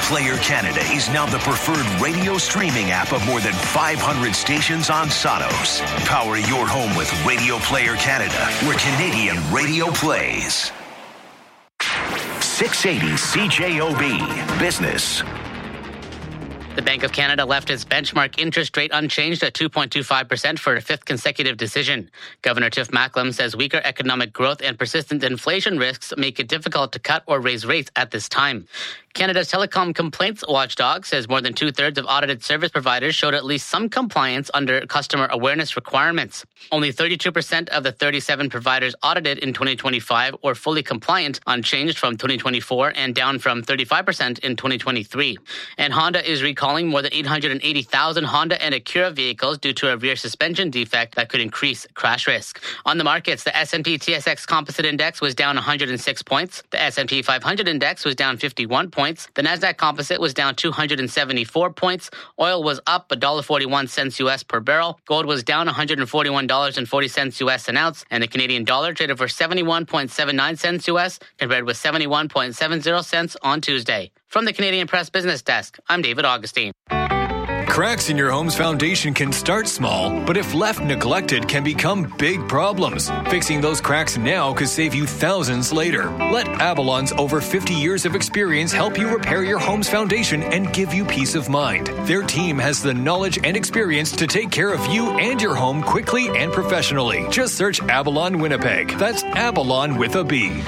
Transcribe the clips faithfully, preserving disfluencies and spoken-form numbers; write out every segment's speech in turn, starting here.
Player Canada is now the preferred radio streaming app of more than five hundred stations on Sonos. Power your home with Radio Player Canada, where Canadian radio plays. six eighty C J O B Business. The Bank of Canada left its benchmark interest rate unchanged at two point two five percent for a fifth consecutive decision. Governor Tiff Macklem says weaker economic growth and persistent inflation risks make it difficult to cut or raise rates at this time. Canada's telecom complaints watchdog says more than two-thirds of audited service providers showed at least some compliance under customer awareness requirements. Only thirty-two percent of the thirty-seven providers audited in twenty twenty-five were fully compliant, unchanged from twenty twenty-four and down from thirty-five percent in twenty twenty-three. And Honda is recalling more than eight hundred eighty thousand Honda and Acura vehicles due to a rear suspension defect that could increase crash risk. On the markets, the S and P T S X Composite Index was down one hundred six points. The S and P five hundred Index was down fifty-one points. The Nasdaq Composite was down two hundred seventy-four points. Oil was up one dollar forty-one U S per barrel. Gold was down one hundred forty-one dollars and forty cents U S an ounce. And the Canadian dollar traded for seventy-one point seven nine cents U S compared with seventy-one point seven zero cents on Tuesday. From the Canadian Press Business Desk, I'm David Augustine. Cracks in your home's foundation can start small, but if left neglected can become big problems. Fixing those cracks now could save you thousands later. Let Avalon's over fifty years of experience help you repair your home's foundation and give you peace of mind. Their team has the knowledge and experience to take care of you and your home quickly and professionally. Just search Avalon Winnipeg. That's Avalon with a B.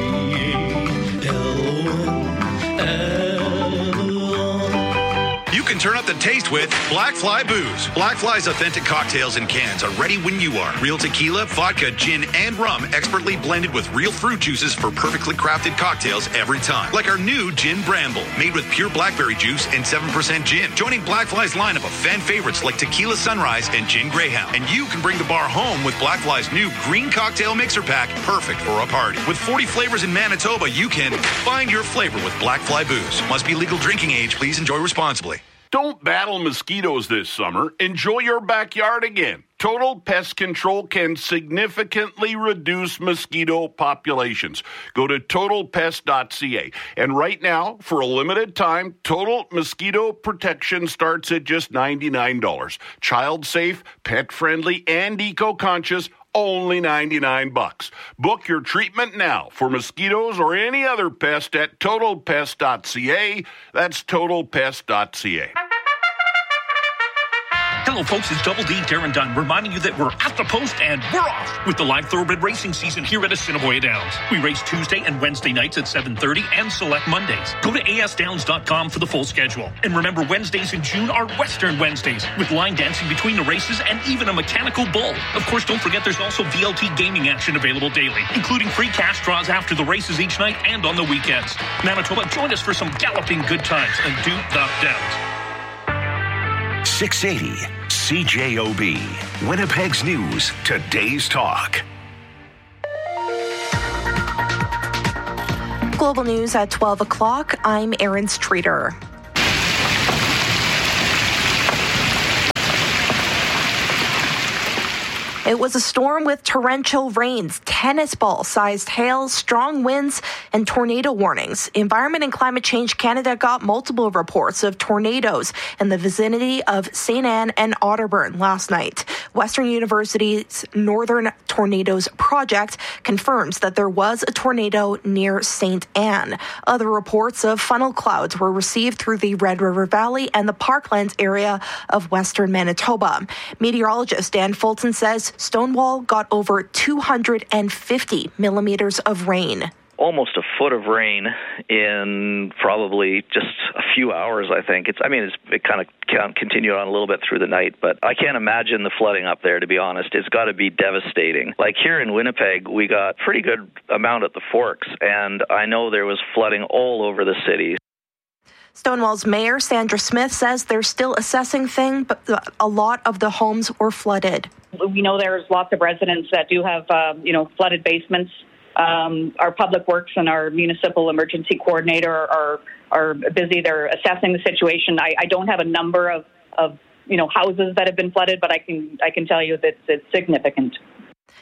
You can turn up the taste with Black Fly Booze. Black Fly's authentic cocktails in cans are ready when you are. Real tequila, vodka, gin, and rum expertly blended with real fruit juices for perfectly crafted cocktails every time. Like our new Gin Bramble, made with pure blackberry juice and seven percent gin. Joining Black Fly's lineup of fan favorites like Tequila Sunrise and Gin Greyhound. And you can bring the bar home with Black Fly's new Green Cocktail Mixer Pack, perfect for a party. With forty flavors in Manitoba, you can find your flavor with Black Fly Booze. Must be legal drinking age. Please enjoy responsibly. Don't battle mosquitoes this summer. Enjoy your backyard again. Total Pest Control can significantly reduce mosquito populations. Go to total pest dot c a. And right now, for a limited time, Total Mosquito Protection starts at just ninety-nine dollars. Child safe, pet friendly, and eco-conscious. Only ninety-nine bucks. Book your treatment now for mosquitoes or any other pest at total pest dot c a. That's total pest dot c a. Hello, folks. It's Double D Darren Dunn reminding you that we're at the post and we're off with the live thoroughbred racing season here at Assiniboia Downs. We race Tuesday and Wednesday nights at seven thirty and select Mondays. Go to a s downs dot com for the full schedule. And remember, Wednesdays in June are Western Wednesdays with line dancing between the races and even a mechanical bull. Of course, don't forget there's also V L T gaming action available daily, including free cash draws after the races each night and on the weekends. Manitoba, join us for some galloping good times and do the Downs. six eighty C J O B, Winnipeg's News, Today's Talk. Global News at twelve o'clock. I'm Erin Streeter. It was a storm with torrential rains, tennis ball-sized hail, strong winds, and tornado warnings. Environment and Climate Change Canada got multiple reports of tornadoes in the vicinity of Saint Anne and Otterburn last night. Western University's Northern Tornadoes Project confirms that there was a tornado near Saint Anne. Other reports of funnel clouds were received through the Red River Valley and the Parklands area of western Manitoba. Meteorologist Dan Fulton says Stonewall got over two hundred fifty millimeters of rain. Almost a foot of rain in probably just a few hours, I think. It's, I mean, it's, it kind of continued on a little bit through the night, but I can't imagine the flooding up there, to be honest. It's got to be devastating. Like here in Winnipeg, we got pretty good amount at the Forks, and I know there was flooding all over the city. Stonewall's mayor, Sandra Smith, says they're still assessing things, but a lot of the homes were flooded. We know there's lots of residents that do have, um, you know, flooded basements. Um, our public works and our municipal emergency coordinator are are busy. They're assessing the situation. I, I don't have a number of, of, you know, houses that have been flooded, but I can I can tell you that it's significant.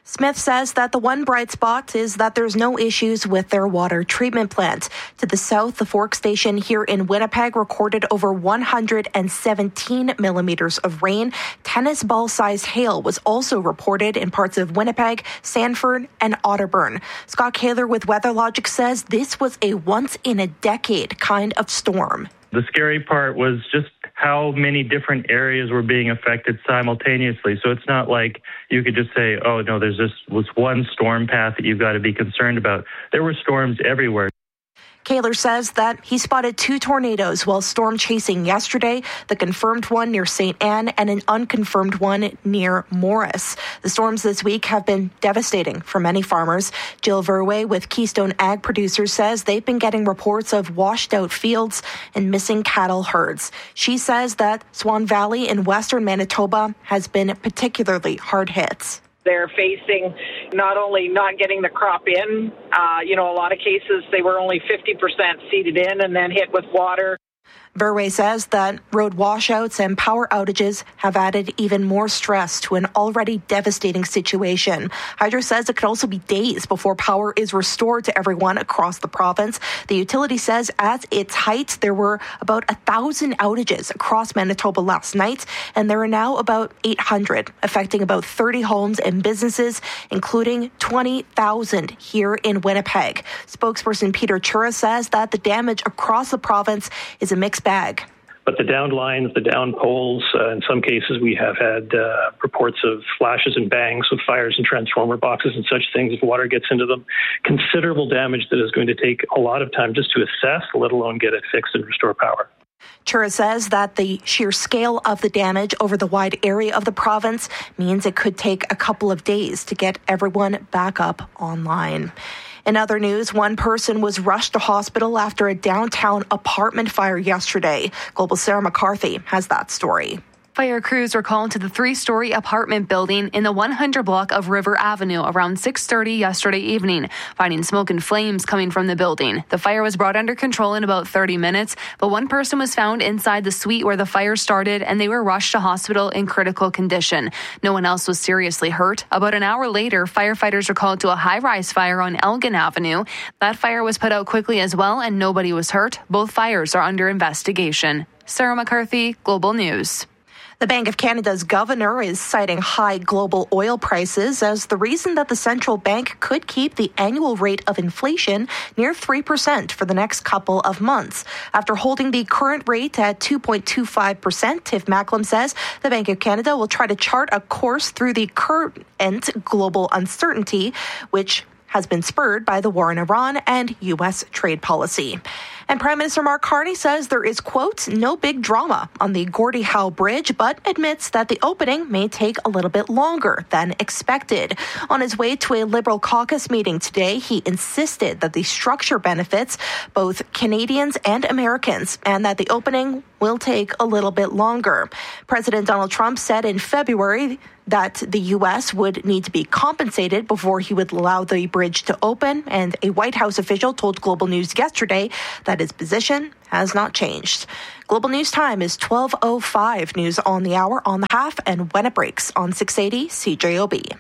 Smith says that the one bright spot is that there's no issues with their water treatment plant. To the south, the Fork Station here in Winnipeg recorded over one hundred seventeen millimeters of rain. Tennis ball-sized hail was also reported in parts of Winnipeg, Sanford, and Otterburn. Scott Kaler with WeatherLogic says this was a once-in-a-decade kind of storm. The scary part was just how many different areas were being affected simultaneously. So it's not like you could just say, oh, no, there's this was one storm path that you've got to be concerned about. There were storms everywhere. Kaler says that he spotted two tornadoes while storm chasing yesterday, the confirmed one near Saint Anne and an unconfirmed one near Morris. The storms this week have been devastating for many farmers. Jill Verwey with Keystone Ag Producers says they've been getting reports of washed out fields and missing cattle herds. She says that Swan Valley in western Manitoba has been particularly hard hit. They're facing not only not getting the crop in, uh, you know, a lot of cases they were only fifty percent seeded in and then hit with water. Verwey says that road washouts and power outages have added even more stress to an already devastating situation. Hydro says it could also be days before power is restored to everyone across the province. The utility says at its height, there were about a thousand outages across Manitoba last night, and there are now about eight hundred, affecting about thirty homes and businesses, including twenty thousand here in Winnipeg. Spokesperson Peter Chura says that the damage across the province is a mixed bag. But the downed lines, the downed poles, uh, in some cases we have had uh, reports of flashes and bangs with fires and transformer boxes and such things if water gets into them. Considerable damage that is going to take a lot of time just to assess, let alone get it fixed and restore power. Chura says that the sheer scale of the damage over the wide area of the province means it could take a couple of days to get everyone back up online. In other news, one person was rushed to hospital after a downtown apartment fire yesterday. Global's Sarah McCarthy has that story. Fire crews were called to the three-story apartment building in the one hundred block of River Avenue around six thirty yesterday evening, finding smoke and flames coming from the building. The fire was brought under control in about thirty minutes, but one person was found inside the suite where the fire started, and they were rushed to hospital in critical condition. No one else was seriously hurt. About an hour later, firefighters were called to a high-rise fire on Elgin Avenue. That fire was put out quickly as well, and nobody was hurt. Both fires are under investigation. Sarah McCarthy, Global News. The Bank of Canada's governor is citing high global oil prices as the reason that the central bank could keep the annual rate of inflation near three percent for the next couple of months. After holding the current rate at two point two five percent, Tiff Macklem says the Bank of Canada will try to chart a course through the current global uncertainty, which has been spurred by the war in Iran and U S trade policy. And Prime Minister Mark Carney says there is, quote, no big drama on the Gordie Howe Bridge, but admits that the opening may take a little bit longer than expected. On his way to a Liberal caucus meeting today, he insisted that the structure benefits both Canadians and Americans and that the opening will take a little bit longer. President Donald Trump said in February that the U S would need to be compensated before he would allow the bridge to open, and a White House official told Global News yesterday that his position has not changed. Global News time is twelve oh five. News on the hour, on the half, and when it breaks on six eighty C J O B.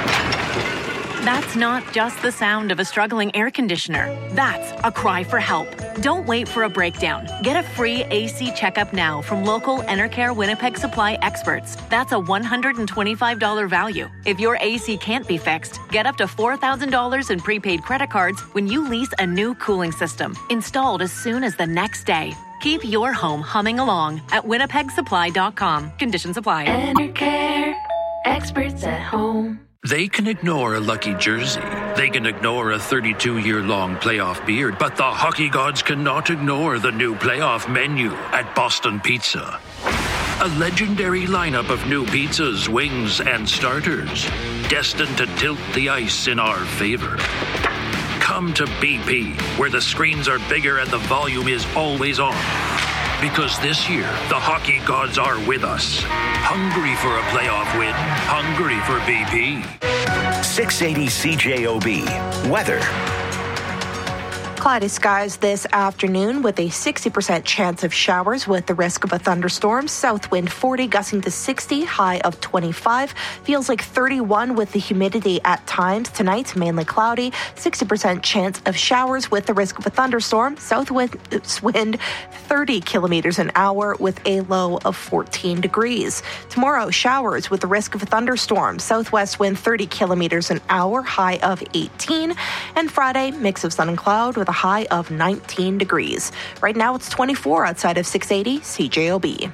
That's not just the sound of a struggling air conditioner. That's a cry for help. Don't wait for a breakdown. Get a free A C checkup now from local Enercare Winnipeg Supply experts. That's a one hundred twenty-five dollars value. If your A C can't be fixed, get up to four thousand dollars in prepaid credit cards when you lease a new cooling system, installed as soon as the next day. Keep your home humming along at winnipeg supply dot com. Conditions apply. Enercare, experts at home. They can ignore a lucky jersey. They can ignore a thirty-two-year-long playoff beard. But the hockey gods cannot ignore the new playoff menu at Boston Pizza. A legendary lineup of new pizzas, wings, and starters, destined to tilt the ice in our favor. Come to B P, where the screens are bigger and the volume is always on. Because this year, the hockey gods are with us. Hungry for a playoff win. Hungry for B P. six eighty C J O B. Weather. Cloudy skies this afternoon with a sixty percent chance of showers with the risk of a thunderstorm. South wind forty, gusting to sixty, high of twenty-five. Feels like thirty-one with the humidity at times. Tonight, mainly cloudy, sixty percent chance of showers with the risk of a thunderstorm. South wind, wind thirty kilometers an hour with a low of fourteen degrees. Tomorrow, showers with the risk of a thunderstorm. Southwest wind thirty kilometers an hour, high of eighteen. And Friday, mix of sun and cloud with a high of nineteen degrees. Right now it's twenty-four outside of six eighty C J O B.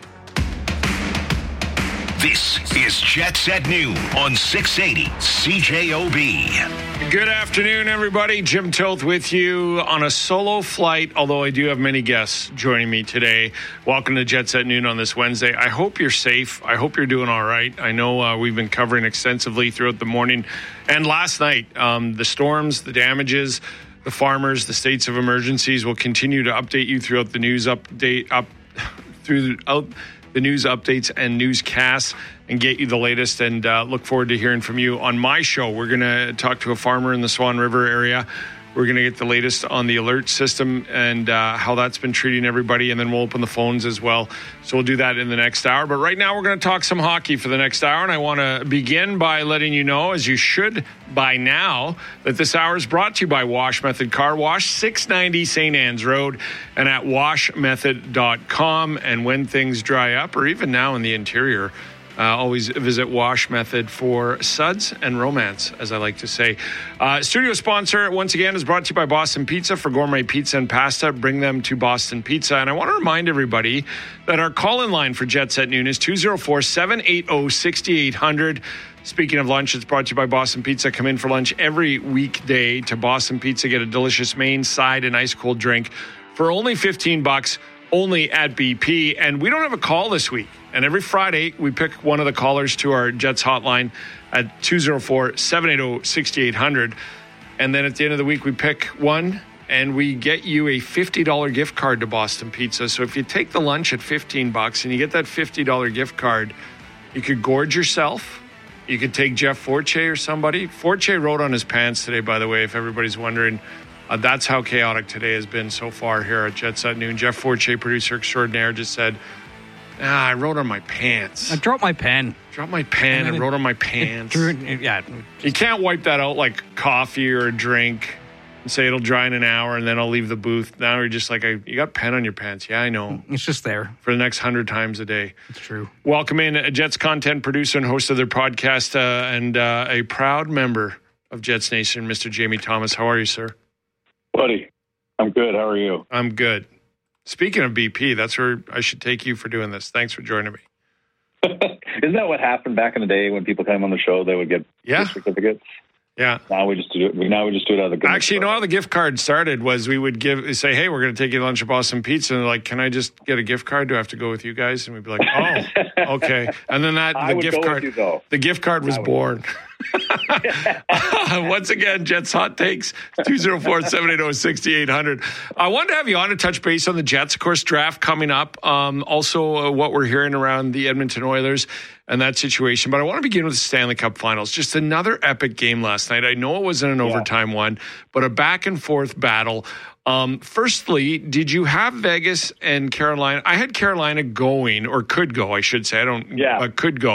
This is Jet Set Noon on six eighty C J O B. Good afternoon, everybody. Jim Toth with you on a solo flight, although I do have many guests joining me today. Welcome to Jet Set Noon on this Wednesday. I hope you're safe. I hope you're doing all right. I know uh, we've been covering extensively throughout the morning and last night. Um, the storms, the damages, the farmers, the states of emergencies. Will continue to update you throughout the news update up throughout the news updates and newscasts and get you the latest, and uh, look forward to hearing from you on my show. We're going to talk to a farmer in the Swan River area. We're going to get the latest on the alert system and uh, how that's been treating everybody, and then we'll open the phones as well. So we'll do that in the next hour. But right now we're going to talk some hockey for the next hour, and I want to begin by letting you know, as you should by now, that this hour is brought to you by Wash Method Car Wash, six ninety Saint Anne's Road, and at wash method dot com. And when things dry up, or even now in the interior, Uh, always visit Wash Method for suds and romance, as I like to say. Uh, studio sponsor, once again, is brought to you by Boston Pizza. For gourmet pizza and pasta, bring them to Boston Pizza. And I want to remind everybody that our call-in line for Jet Set Noon is two oh four, seven eight zero, six eight zero zero. Speaking of lunch, it's brought to you by Boston Pizza. Come in for lunch every weekday to Boston Pizza. Get a delicious main, side, and ice-cold drink for only fifteen bucks. Only at B P. And we don't have a call this week. And every Friday, we pick one of the callers to our Jets hotline at two oh four, seven eight zero, six eight zero zero. And then at the end of the week, we pick one and we get you a fifty dollars gift card to Boston Pizza. So if you take the lunch at fifteen bucks and you get that fifty dollars gift card, you could gorge yourself. You could take Jeff Fortier or somebody. Fortier wrote on his pants today, by the way, if everybody's wondering. Uh, that's how chaotic today has been so far here at Jet Set Noon. Jeff Fortier, producer extraordinaire, just said, ah, I wrote on my pants. I dropped my pen. Dropped my pen and, and wrote on my pants. Drew, yeah. You can't wipe that out like coffee or a drink and say it'll dry in an hour and then I'll leave the booth. Now you're just like, you got pen on your pants. Yeah, I know. It's just there. For the next hundred times a day. It's true. Welcome in a Jets content producer and host of their podcast uh, and uh, a proud member of Jets Nation, Mister Jamie Thomas. How are you, sir? Buddy, I'm good. How are you? I'm good. Speaking of B P, that's where I should take you for doing this. Thanks for joining me. Isn't that what happened back in the day when people came on the show? They would get yeah. gift certificates. Yeah. Now we just do it. Now we just do it out of the. Actually, you know how the gift card started was we would give say, hey, we're going to take you to lunch at Boston Pizza, and they're like, can I just get a gift card? Do I have to go with you guys? And we'd be like, oh, okay. And then that the gift card, you, the gift card was born. Once again, Jets Hot Takes, two oh four, seven eight zero, six eight zero zero. I wanted to have you on to touch base on the Jets, of course, draft coming up. Um, also, uh, what we're hearing around the Edmonton Oilers and that situation. But I want to begin with the Stanley Cup Finals. Just another epic game last night. I know it wasn't an yeah. overtime one, but a back and forth battle. Um, firstly, did you have Vegas and Carolina? I had Carolina going, or could go, I should say. I don't, yeah. uh, could go.